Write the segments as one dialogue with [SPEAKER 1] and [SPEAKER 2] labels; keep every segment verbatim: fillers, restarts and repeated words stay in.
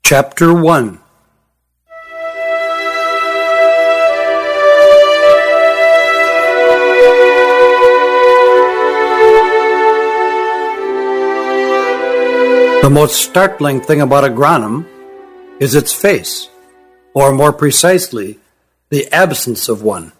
[SPEAKER 1] Chapter one. The most startling thing about a Granum is its face, or more precisely, the absence of one.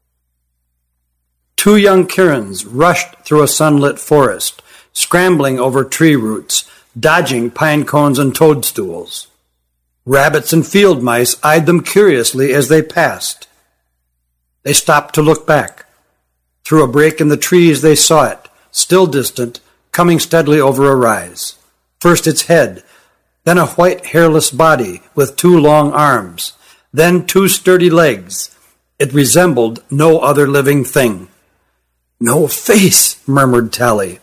[SPEAKER 1] Two young Kirins rushed through a sunlit forest, scrambling over tree roots, dodging pine cones and toadstools. Rabbits and field mice eyed them curiously as they passed. They stopped to look back. Through a break in the trees they saw it, still distant, coming steadily over a rise. First its head, then a white hairless body with two long arms, then two sturdy legs. It resembled no other living thing. "No face," murmured Tally.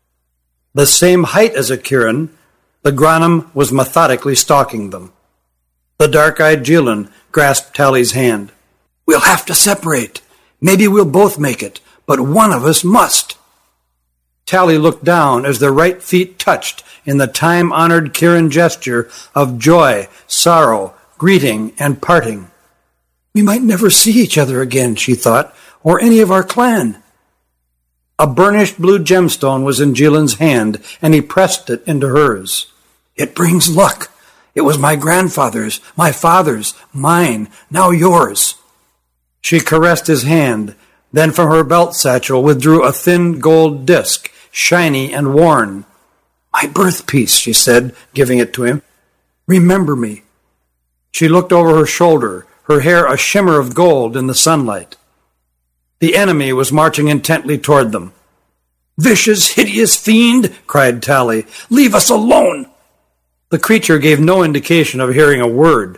[SPEAKER 1] The same height as a Kirin, the Granum was methodically stalking them. The dark-eyed Jilin grasped Tally's hand. "We'll have to separate. Maybe we'll both make it, but one of us must." Tally looked down as their right feet touched in the time-honored Kirin gesture of joy, sorrow, greeting, and parting. "We might never see each other again," she thought, "or any of our clan." A burnished blue gemstone was in Jilin's hand, and he pressed it into hers. "It brings luck. It was my grandfather's, my father's, mine, now yours." She caressed his hand, then from her belt satchel withdrew a thin gold disc, shiny and worn. "My birthpiece," she said, giving it to him. "Remember me." She looked over her shoulder, her hair a shimmer of gold in the sunlight. The enemy was marching intently toward them. "Vicious, hideous fiend!" cried Tally. "Leave us alone!" The creature gave no indication of hearing a word.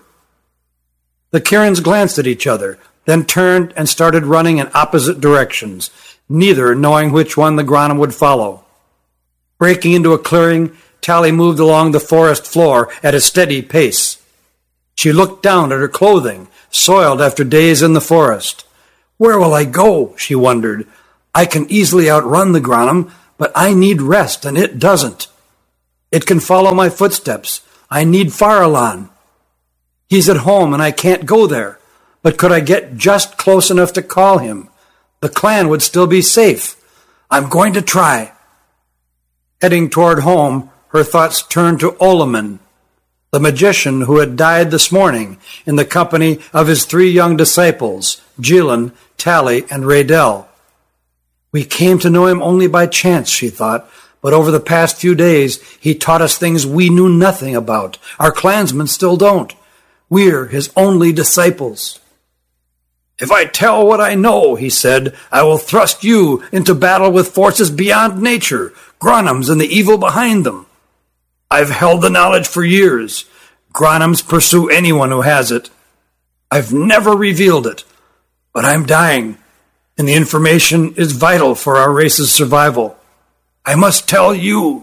[SPEAKER 1] The Kirins glanced at each other, then turned and started running in opposite directions, neither knowing which one the Granum would follow. Breaking into a clearing, Tally moved along the forest floor at a steady pace. She looked down at her clothing, soiled after days in the forest. "Where will I go?" she wondered. "I can easily outrun the Granum, but I need rest, and it doesn't. It can follow my footsteps. I need Faralan. He's at home, and I can't go there. But could I get just close enough to call him? The clan would still be safe. I'm going to try." Heading toward home, her thoughts turned to Olaman, the magician who had died this morning in the company of his three young disciples, Jilin, Tally, and Raydell. "We came to know him only by chance," she thought, "but over the past few days he taught us things we knew nothing about. Our clansmen still don't. We're his only disciples." "If I tell what I know," he said, "I will thrust you into battle with forces beyond nature, Granums and the evil behind them. I've held the knowledge for years. Granums pursue anyone who has it. I've never revealed it, but I'm dying, and the information is vital for our race's survival. I must tell you."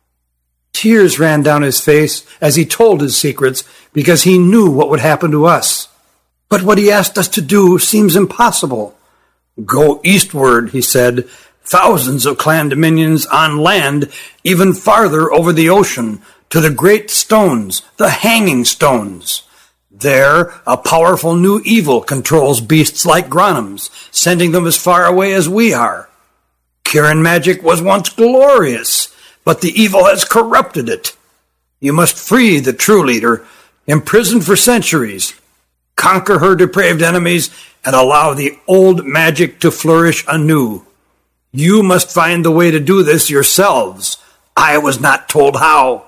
[SPEAKER 1] Tears ran down his face as he told his secrets because he knew what would happen to us. "But what he asked us to do seems impossible." "Go eastward," he said. "Thousands of clan dominions on land, even farther over the ocean, to the great stones, the hanging stones. There, a powerful new evil controls beasts like Granums, sending them as far away as we are. Kirin magic was once glorious, but the evil has corrupted it. You must free the true leader, imprisoned for centuries, conquer her depraved enemies, and allow the old magic to flourish anew. You must find the way to do this yourselves. I was not told how."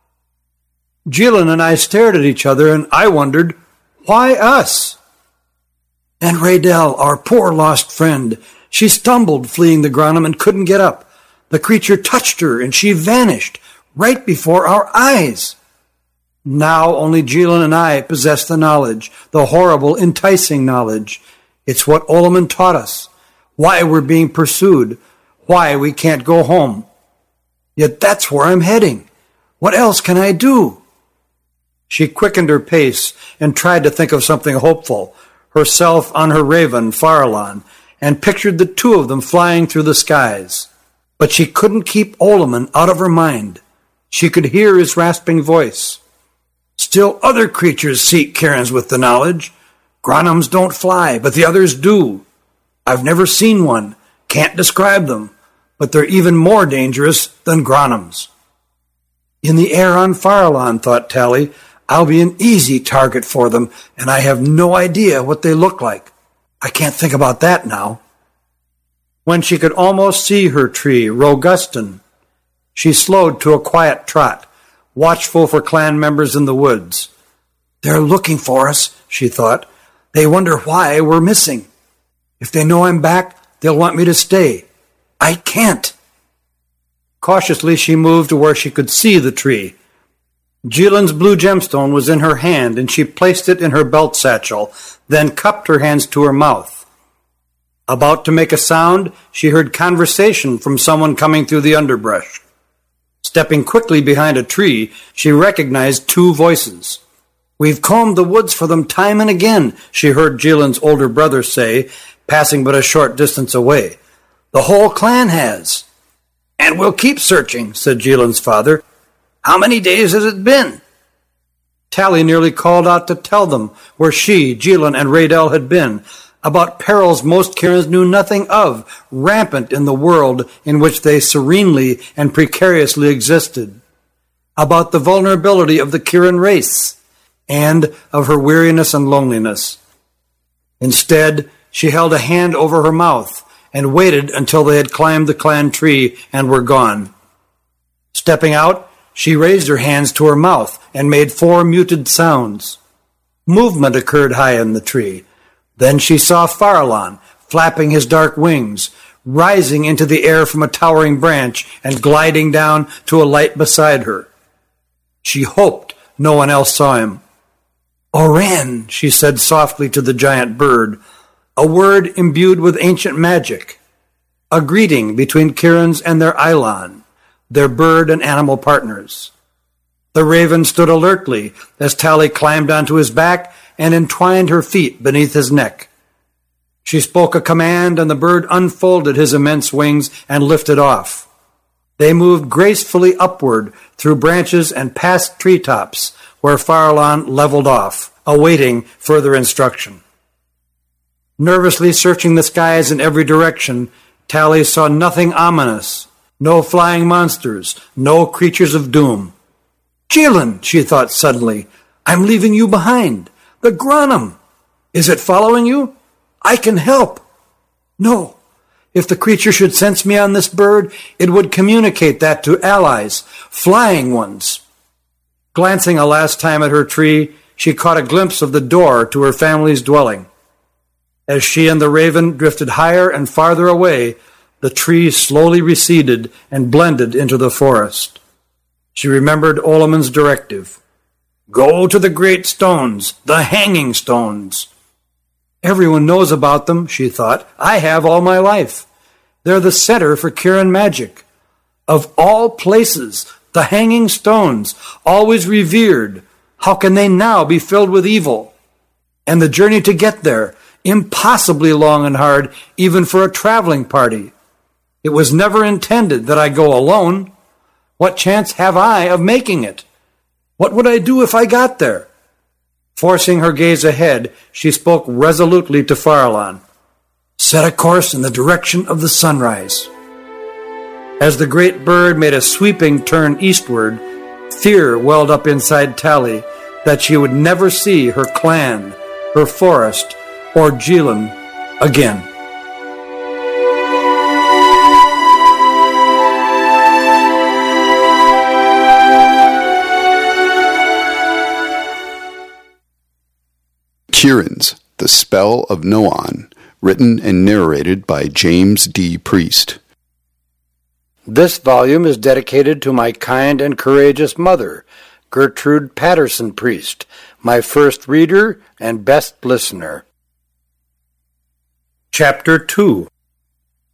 [SPEAKER 1] Jilin and I stared at each other, and I wondered, why us? "And Raydell, our poor lost friend. She stumbled fleeing the Granum and couldn't get up. The creature touched her, and she vanished right before our eyes." Now only Jilin and I possess the knowledge, the horrible, enticing knowledge. It's what Olaman taught us, why we're being pursued, why we can't go home. Yet that's where I'm heading. What else can I do? She quickened her pace and tried to think of something hopeful, herself on her raven, Faralan, and pictured the two of them flying through the skies. But she couldn't keep Olaman out of her mind. She could hear his rasping voice. Still other creatures seek cairns with the knowledge. Gronums don't fly, but the others do. I've never seen one, can't describe them, but they're even more dangerous than Gronums. In the air on Farallon, thought Tally, I'll be an easy target for them, and I have no idea what they look like. I can't think about that now. When she could almost see her tree, Rogustan, she slowed to a quiet trot, watchful for clan members in the woods. They're looking for us, she thought. They wonder why we're missing. If they know I'm back, they'll want me to stay. I can't. Cautiously, she moved to where she could see the tree. Jielin's blue gemstone was in her hand, and she placed it in her belt satchel, then cupped her hands to her mouth. About to make a sound, she heard conversation from someone coming through the underbrush. Stepping quickly behind a tree, she recognized two voices. We've combed the woods for them time and again, she heard Jielin's older brother say, passing but a short distance away. The whole clan has. And we'll keep searching, said Jielin's father. How many days has it been? Tally nearly called out to tell them where she, Jilin, and Raydell had been, about perils most Kiirans knew nothing of, rampant in the world in which they serenely and precariously existed, about the vulnerability of the Kiiran race, and of her weariness and loneliness. Instead, she held a hand over her mouth and waited until they had climbed the clan tree and were gone. Stepping out, she raised her hands to her mouth and made four muted sounds. Movement occurred high in the tree. Then she saw Farallon, flapping his dark wings, rising into the air from a towering branch and gliding down to a light beside her. She hoped no one else saw him. Oren, she said softly to the giant bird, a word imbued with ancient magic, a greeting between Kiirans and their Eilon, their bird and animal partners. The raven stood alertly as Tally climbed onto his back and entwined her feet beneath his neck. She spoke a command, and the bird unfolded his immense wings and lifted off. They moved gracefully upward through branches and past treetops, where Farallon leveled off, awaiting further instruction. Nervously searching the skies in every direction, Tally saw nothing ominous, no flying monsters, no creatures of doom. Jilin, she thought suddenly, I'm leaving you behind. The Gronum. Is it following you? I can help. No. If the creature should sense me on this bird, it would communicate that to allies, flying ones. Glancing a last time at her tree, she caught a glimpse of the door to her family's dwelling. As she and the raven drifted higher and farther away, the tree slowly receded and blended into the forest. She remembered Olamon's directive. Go to the great stones, the hanging stones. Everyone knows about them, she thought. I have all my life. They're the center for Kiiran magic. Of all places, the hanging stones, always revered, how can they now be filled with evil? And the journey to get there, impossibly long and hard, even for a traveling party. It was never intended that I go alone. What chance have I of making it? What would I do if I got there? Forcing her gaze ahead, she spoke resolutely to Farallon. Set a course in the direction of the sunrise. As the great bird made a sweeping turn eastward, fear welled up inside Tally that she would never see her clan, her forest, or Jilin again.
[SPEAKER 2] Kiirans, The Spell of Noan, written and narrated by James D. Priest.
[SPEAKER 1] This volume is dedicated to my kind and courageous mother, Gertrude Patterson Priest, my first reader and best listener. Chapter two.